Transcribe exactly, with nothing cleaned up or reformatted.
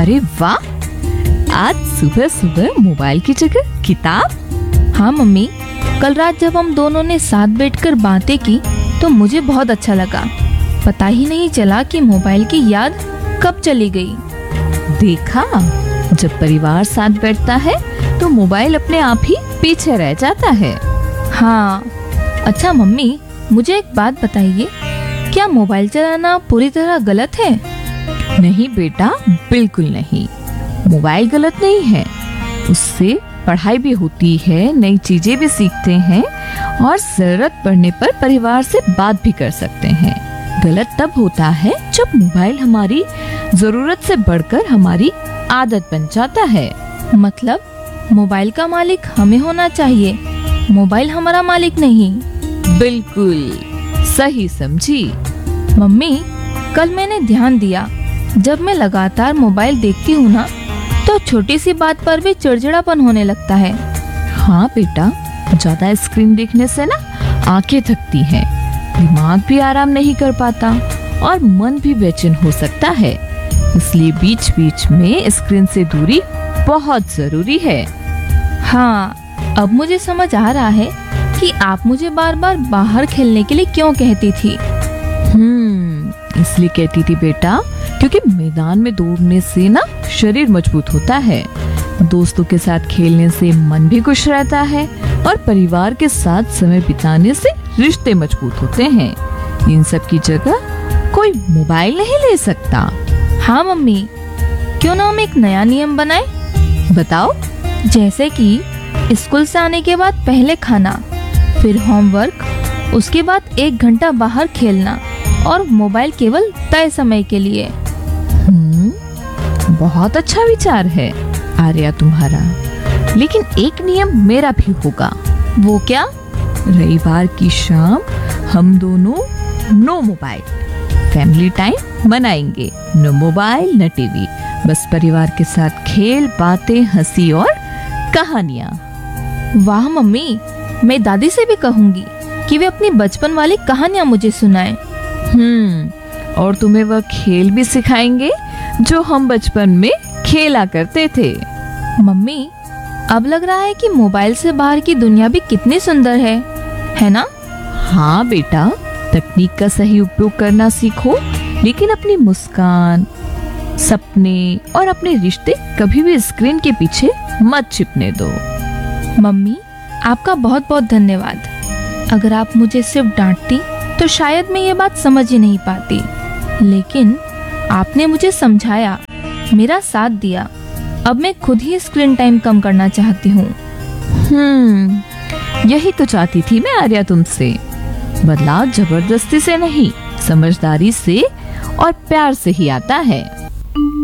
अरे वाह, आज सुबह सुबह मोबाइल की जगह किताब। हाँ मम्मी, कल रात जब हम दोनों ने साथ बैठकर बातें की तो मुझे बहुत अच्छा लगा। पता ही नहीं चला कि मोबाइल की याद कब चली गई। देखा, जब परिवार साथ बैठता है तो मोबाइल अपने आप ही पीछे रह जाता है। हाँ, अच्छा मम्मी, मुझे एक बात बताइए, क्या मोबाइल चलाना पूरी तरह गलत है? नहीं बेटा, बिल्कुल नहीं। मोबाइल गलत नहीं है, उससे पढ़ाई भी होती है, नई चीजें भी सीखते हैं और जरूरत पड़ने पर परिवार से बात भी कर सकते हैं। गलत तब होता है जब मोबाइल हमारी जरूरत से बढ़कर हमारी आदत बन जाता है। मतलब मोबाइल का मालिक हमें होना चाहिए, मोबाइल हमारा मालिक नहीं। बिल्कुल सही समझी। मम्मी, कल मैंने ध्यान दिया, जब मैं लगातार मोबाइल देखती हूँ ना तो छोटी सी बात पर भी चिड़चिड़ापन होने लगता है। हाँ बेटा, ज्यादा स्क्रीन देखने से ना आंखें थकती हैं, दिमाग भी आराम नहीं कर पाता और मन भी बेचैन हो सकता है। इसलिए बीच बीच में स्क्रीन से दूरी बहुत जरूरी है। हाँ, अब मुझे समझ आ रहा है कि आप मुझे बार बार बाहर खेलने के लिए क्यों कहती थी। हम्म, इसलिए कहती थी बेटा, क्योंकि मैदान में दौड़ने से ना शरीर मजबूत होता है, दोस्तों के साथ खेलने से मन भी खुश रहता है और परिवार के साथ समय बिताने से रिश्ते मजबूत होते हैं। इन सब की जगह कोई मोबाइल नहीं ले सकता। हाँ मम्मी, क्यों ना हम एक नया नियम बनाए? बताओ। जैसे कि स्कूल से आने के बाद पहले खाना, फिर होमवर्क, उसके बाद एक घंटा बाहर खेलना और मोबाइल केवल तय समय के लिए। हम्म, बहुत अच्छा विचार है आर्या तुम्हारा, लेकिन एक नियम मेरा भी होगा। वो क्या? रविवार की शाम हम दोनों नो मोबाइल फैमिली टाइम मनाएंगे। न मोबाइल न टीवी, बस परिवार के साथ खेल, बातें, हंसी और कहानियाँ। वाह मम्मी, मैं दादी से भी कहूँगी कि वे अपनी बचपन वाली कहानियाँ मुझे सुनाएं। हम्म, और तुम्हें वह खेल भी सिखाएंगे जो हम बचपन में खेला करते थे। मम्मी, अब लग रहा है कि मोबाइल से बाहर की दुनिया भी कितनी सुंदर है, है ना? हाँ बेटा, तकनीक का सही उपयोग करना सीखो, लेकिन अपनी मुस्कान, सपने और अपने रिश्ते कभी भी स्क्रीन के पीछे मत छिपने दो। मम्मी, आपका बहुत बहुत धन्यवाद। अगर आप मुझे सिर्फ डांटती तो शायद मैं ये बात समझ ही नहीं पाती, लेकिन आपने मुझे समझाया, मेरा साथ दिया। अब मैं खुद ही स्क्रीन टाइम कम करना चाहती हूँ। हम्म, यही तो चाहती थी मैं आर्या तुमसे। बदलाव जबरदस्ती से नहीं, समझदारी से और प्यार से ही आता है।